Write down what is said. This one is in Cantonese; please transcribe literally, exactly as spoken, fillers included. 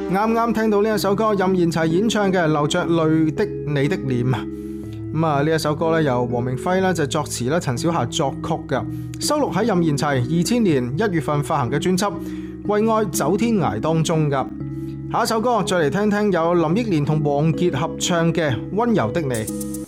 啱啱聽到呢一首歌，任賢齊演唱嘅《流着淚的你的臉》。咁啊，呢一首歌咧由黃明輝咧就作詞咧，陳小霞作曲嘅，收錄喺任賢齊二千年一月份發行嘅專輯《為愛走天涯》當中噶。下一首歌再嚟聽聽有林憶蓮同王傑合唱嘅《溫柔的你》。